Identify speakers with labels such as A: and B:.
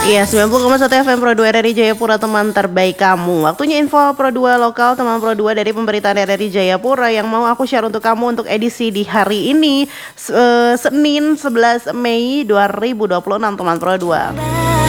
A: Iya, 90,1 FM Pro 2 RRI Jayapura, teman terbaik kamu. Waktunya info Pro 2 lokal, teman Pro 2 dari pemberitaan RRI Jayapura yang mau aku share untuk kamu untuk edisi di hari ini, Senin 11 Mei 2026, teman Pro 2.